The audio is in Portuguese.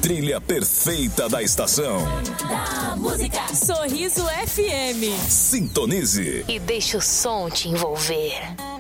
trilha perfeita da estação. Da música. Sorriso FM. Sintonize. E deixa o som te envolver.